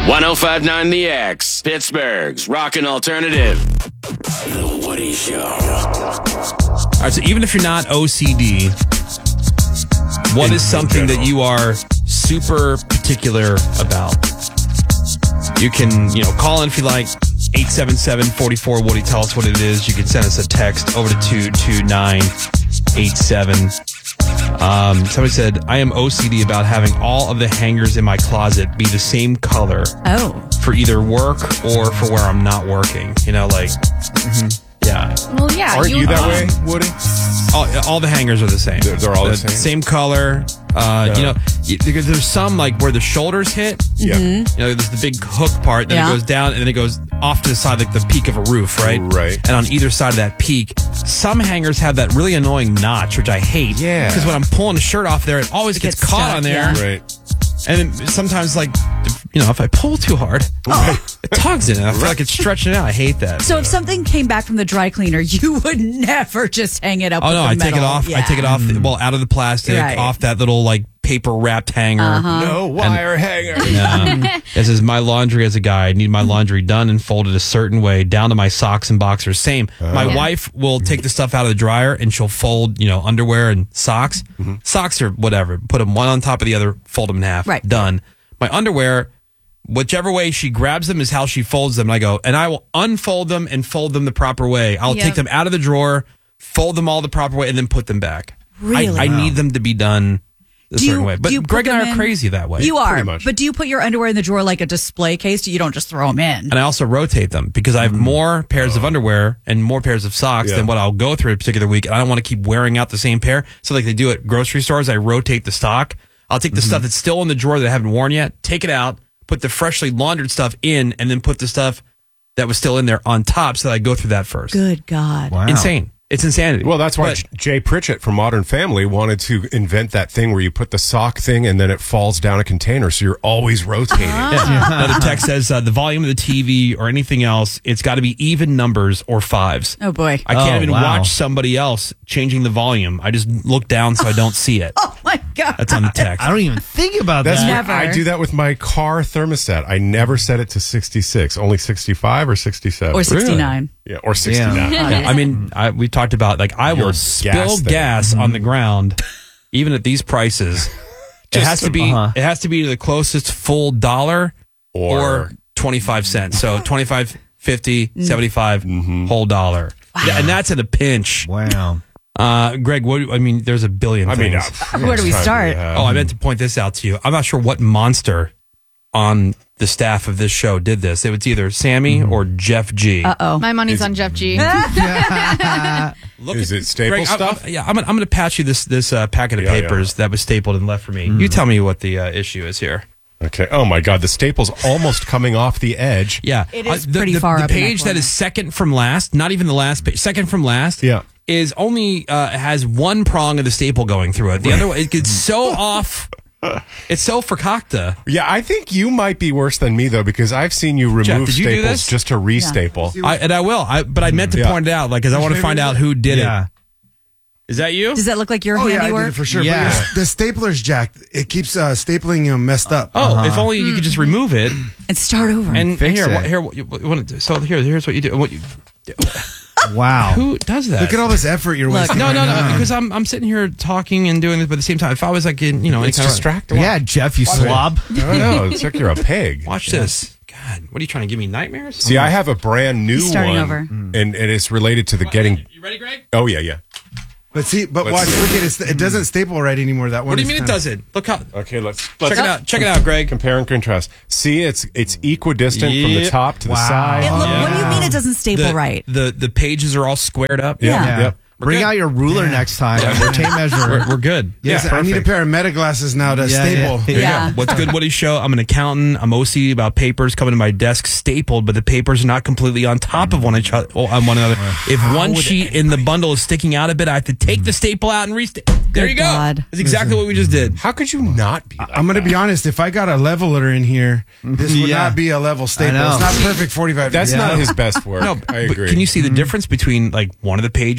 105.9 The X, Pittsburgh's Rockin' Alternative. The Woody Show. All right, so even if you're not OCD, what is something that you are super particular about? You can, call in if you like, 877-44-WOODY. Tell us what it is. You can send us a text over to 22987. Somebody said, I am OCD about having all of the hangers in my closet be the same color. Oh. For either work or for where I'm not working. Yeah. Well, yeah. Aren't you that way, Woody? All the hangers are the same. They're all the same? Same color. Because there's some like where the shoulders hit. Yeah. There's the big hook part, then it goes down, and then it goes off to the side like the peak of a roof, right? Right. And on either side of that peak, some hangers have that really annoying notch, which I hate. Yeah. Because when I'm pulling a shirt off there, it always gets caught stuck, on there. yeah. Right. And then sometimes, if I pull too hard, it tugs in it. I feel like it's stretching it out. I hate that. So if something came back from the dry cleaner, you would never just hang it up. Oh, no, I take it off. Yeah. I take it off, out of the plastic, off that little, paper wrapped hanger. No wire hanger. This is my laundry as a guy. I need my laundry done and folded a certain way, down to my socks and boxers. Same. My wife will take the stuff out of the dryer and she'll fold, underwear and socks. Socks or whatever. Put them one on top of the other, fold them in half. Right. Done. My underwear, whichever way she grabs them is how she folds them. And I will unfold them and fold them the proper way. I'll take them out of the drawer, fold them all the proper way, and then put them back. Really? I need them to be done a certain way. But Greg and I are crazy that way. You are. Pretty much. But do you put your underwear in the drawer like a display case? You don't just throw them in. And I also rotate them because I have more pairs of underwear and more pairs of socks than what I'll go through a particular week. And I don't want to keep wearing out the same pair. So like they do at grocery stores, I rotate the stock. I'll take the stuff that's still in the drawer that I haven't worn yet, take it out, put the freshly laundered stuff in, and then put the stuff that was still in there on top so that I go through that first. Good God. Wow. Insane. It's insanity. Well, that's why But- Jay Pritchett from Modern Family wanted to invent that thing where you put the sock thing and then it falls down a container, so you're always rotating. Another text says the volume of the TV or anything else, it's got to be even numbers or fives. Oh, boy. I can't even wow. watch somebody else changing the volume. I just look down so I don't see it. Oh, my God. That's on the text. I don't even think about That's that. what I do that with my car thermostat. I never set it to 66, only 65 or 67. Or 69. Yeah, or 69. Yeah, I mean, we talked about I will Your spill gas gas, thing. on the ground, even at these prices. It has to be. It has to be the closest full dollar or 25 cents. So 25, 50, 75, whole dollar. Yeah, and that's at a pinch. Wow. Greg, there's a billion things. Where do we start? I meant to point this out to you. I'm not sure what monster on the staff of this show did this. It was either Sammy or Jeff G. Uh-oh. My money's on Jeff G. Is it staple stuff? I'm going to pass you this packet of papers that was stapled and left for me. You tell me what the issue is here. Okay. Oh my God, the staple's almost coming off the edge. Yeah, It is pretty far the up in that page that corner. is second from last, not even the last page, second from last. Yeah. Is only has one prong of the staple going through it. The other one, it gets so off. It's so fakakta. Yeah, I think you might be worse than me though, because I've seen you remove Jeff, did you do staples this? just to restaple. I will. But I meant to point it out, because I want to find out who did it. Is that you? Does that look like your Oh, yeah, I handiwork? did it for sure. Yeah. But the stapler's jacked. It keeps stapling messed up. Oh, if only you could just remove it And start over. and Fix here. it. Here, what you want to do? So here's what you do. Wow. Who does that? Look at all this effort you're wasting. No, right no, now. because I'm sitting here talking and doing this, but at the same time, if I was like in, any It's kind of distracting. Yeah, Jeff, you slob. I don't know. It's like you're a pig. watch this. God, what are you trying to give me nightmares? See, I have a brand new He's starting one, over. and it's related to the getting. You ready, Greg? Oh yeah. But see, Let's watch. see. Look at it. It doesn't staple right anymore. That one. What do you is mean it kinda- doesn't? Look how. Okay, let's Check it out. Check it out, Greg. Compare and contrast. See, it's equidistant from the Yep. top to the Wow. side. What do you mean it doesn't staple right? The pages are all squared up. Yeah. Yep. Bring good. out your ruler next time. We're tape measure. We're good. Yes, Yeah, I need a perfect. pair of meta glasses now to Yeah, staple. yeah. Yeah. What's good, Woody Show? I'm an accountant. I'm OCD about papers coming to my desk stapled, but the papers are not completely on top of one another. If one sheet in the bundle is sticking out a bit, I have to take the staple out and restaple. There Good you go. God. That's exactly what we just did. How could you not be? Like I'm going to that? be honest. If I got a leveler in here, this would Yeah. not be a level staple. I know. It's not perfect 45 That's degrees. not his best work. No, I but agree. can you see the difference between like one of the pages A is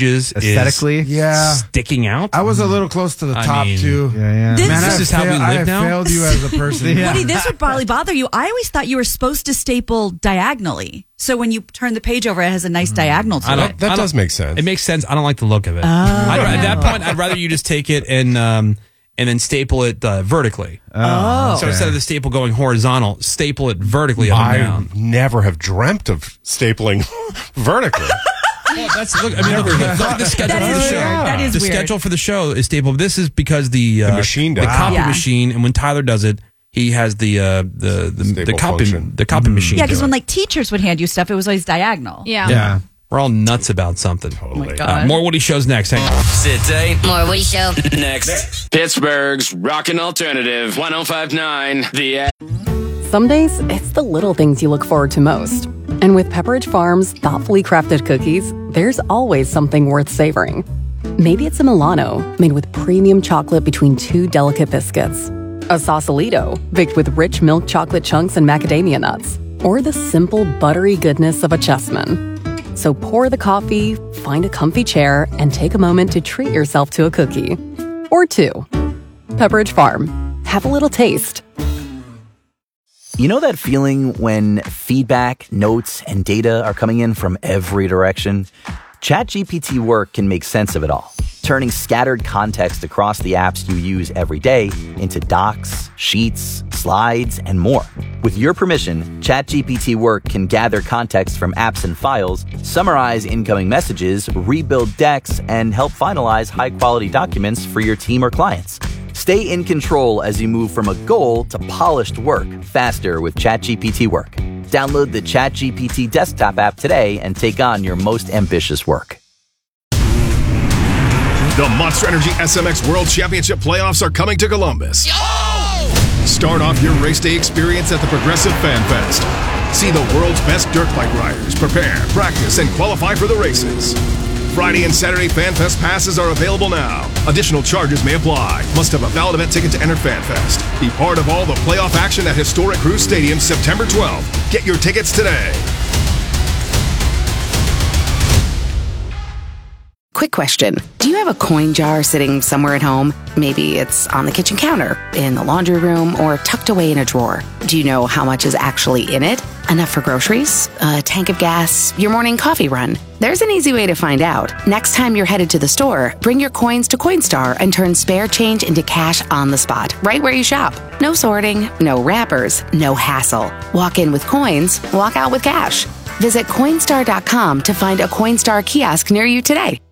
Aesthetically? Yeah. sticking out. I was a little close to the I top mean- too. Yeah. This- Man, This is how we I live have now? failed you as a person. Yeah. Woody, this would probably bother you. I always thought you were supposed to staple diagonally. So when you turn the page over, it has a nice diagonal to it. That does make sense. It makes sense. I don't like the look of it. At that point, I'd rather you just take it and then staple it vertically. Oh. So instead of the staple going horizontal, staple it vertically up and I down. never have dreamt of stapling vertically. Well, look at the schedule That for the is show. weird. That is the weird. schedule for the show is stapled. This is because the machine does the it. copy Yeah. machine, and when Tyler does it, he has the Staple copy function. the copy machine. Yeah, because do when it. like teachers would hand you stuff, it was always diagonal. yeah, we're all nuts about something. Oh my God. More Woody shows next. Hang on. City. More Woody Show. Next. Pittsburgh's Rockin' Alternative 105.9 The Some days, it's the little things you look forward to most. And with Pepperidge Farm's thoughtfully crafted cookies, there's always something worth savoring. Maybe it's a Milano, made with premium chocolate between two delicate biscuits. A Sausalito, baked with rich milk chocolate chunks and macadamia nuts. Or the simple, buttery goodness of a Chessman. So pour the coffee, find a comfy chair, and take a moment to treat yourself to a cookie. Or two. Pepperidge Farm. Have a little taste. You know that feeling when feedback, notes, and data are coming in from every direction? ChatGPT Work can make sense of it all, turning scattered context across the apps you use every day into docs, sheets, slides, and more. With your permission, ChatGPT Work can gather context from apps and files, summarize incoming messages, rebuild decks, and help finalize high-quality documents for your team or clients. Stay in control as you move from a goal to polished work faster with ChatGPT Work. Download the ChatGPT desktop app today and take on your most ambitious work. The Monster Energy SMX World Championship playoffs are coming to Columbus. Start off your race day experience at the Progressive Fan Fest. See the world's best dirt bike riders prepare, practice, and qualify for the races. Friday and Saturday Fan Fest passes are available now. Additional charges may apply. Must have a valid event ticket to enter Fan Fest. Be part of all the playoff action at Historic Cruise Stadium September 12th. Get your tickets today. Quick question. Do you have a coin jar sitting somewhere at home? Maybe it's on the kitchen counter, in the laundry room, or tucked away in a drawer. Do you know how much is actually in it? Enough for groceries? A tank of gas? Your morning coffee run? There's an easy way to find out. Next time you're headed to the store, bring your coins to Coinstar and turn spare change into cash on the spot, right where you shop. No sorting, no wrappers, no hassle. Walk in with coins, walk out with cash. Visit Coinstar.com to find a Coinstar kiosk near you today.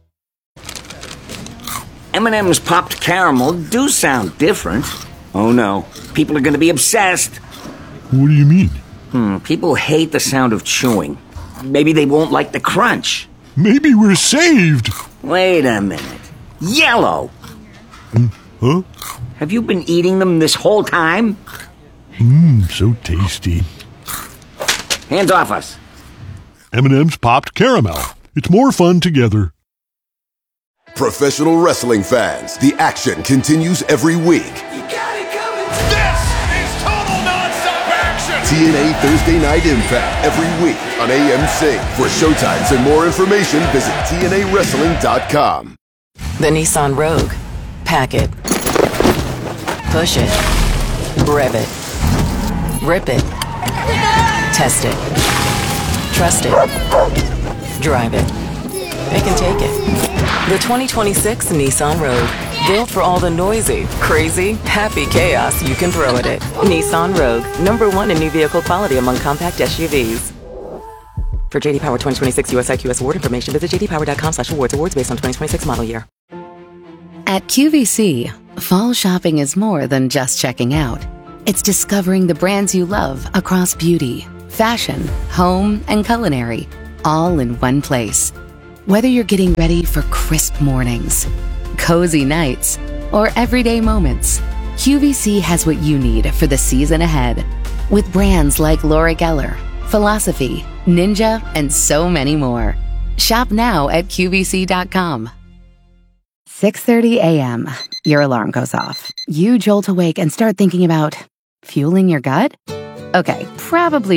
M&M's popped caramel do sound different. Oh no, people are going to be obsessed. What do you mean? People hate the sound of chewing. Maybe they won't like the crunch. Maybe we're saved. Wait a minute. Yellow! Huh? Have you been eating them this whole time? So tasty. Hands off us. M&M's popped caramel. It's more fun together. Professional wrestling fans, the action continues every week. This is total non-stop action. TNA Thursday Night Impact every week on AMC. For showtimes and more information, visit TNAWrestling.com. The Nissan Rogue. Pack it. Push it. Rev it. Rip it. Test it. Trust it. Drive it. It can take it. The 2026 Nissan Rogue. Built for all the noisy, crazy, happy chaos you can throw at it. Nissan Rogue. #1 in new vehicle quality among compact SUVs. For JD Power 2026 US IQS award information, visit jdpower.com/awards. Awards based on 2026 model year. At QVC, fall shopping is more than just checking out. It's discovering the brands you love across beauty, fashion, home, and culinary, all in one place. Whether you're getting ready for crisp mornings, cozy nights, or everyday moments, QVC has what you need for the season ahead. With brands like Laura Geller, Philosophy, Ninja, and so many more. Shop now at QVC.com. 6:30 a.m. Your alarm goes off. You jolt awake and start thinking about fueling your gut? Okay, probably not.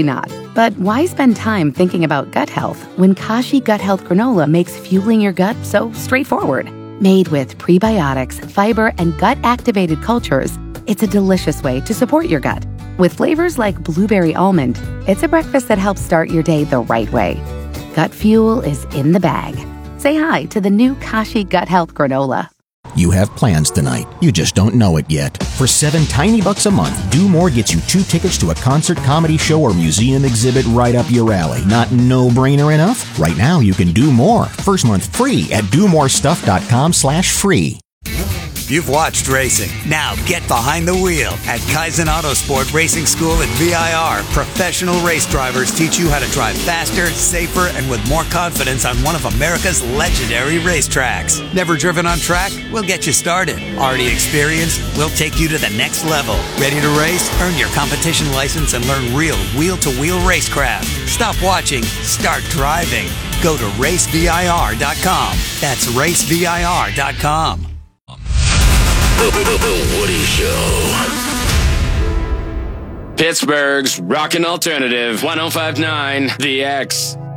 But why spend time thinking about gut health when Kashi Gut Health Granola makes fueling your gut so straightforward? Made with prebiotics, fiber, and gut-activated cultures, it's a delicious way to support your gut. With flavors like blueberry almond, it's a breakfast that helps start your day the right way. Gut fuel is in the bag. Say hi to the new Kashi Gut Health Granola. You have plans tonight. You just don't know it yet. For $7 tiny bucks a month, Do More gets you 2 tickets to a concert, comedy show, or museum exhibit right up your alley. Not no-brainer enough? Right now, you can do more. First month free at domorestuff.com/free. You've watched racing. Now get behind the wheel. At Kaizen Autosport Racing School at VIR, professional race drivers teach you how to drive faster, safer, and with more confidence on one of America's legendary racetracks. Never driven on track? We'll get you started. Already experienced? We'll take you to the next level. Ready to race? Earn your competition license and learn real wheel-to-wheel racecraft. Stop watching. Start driving. Go to racevir.com. That's racevir.com. The Woody Show. Pittsburgh's rockin' alternative, 105.9 The X.